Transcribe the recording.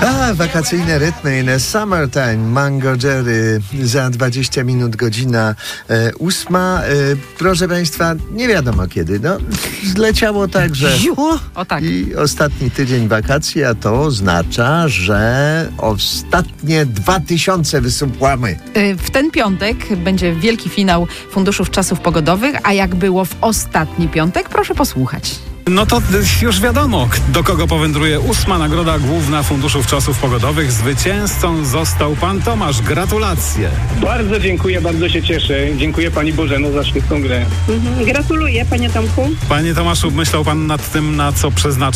Wakacyjne rytmy in a summertime. Mango Jerry za 20 minut, godzina 8. Proszę Państwa, nie wiadomo kiedy. No, zleciało tak, że O tak. i ostatni tydzień wakacji, a to oznacza, że ostatnie 2000 wysupłamy. W ten piątek będzie wielki finał Funduszów Czasów Pogodowych, a jak było w ostatni piątek, proszę posłuchać. No to już wiadomo, do kogo powędruje 8. Nagroda Główna Funduszów Czasów Pogodowych. Zwycięzcą został pan Tomasz. Gratulacje. Bardzo dziękuję, bardzo się cieszę. Dziękuję pani Bożeno za świetną grę. Gratuluję, panie Tomku. Panie Tomaszu, myślał pan nad tym, na co przeznaczyć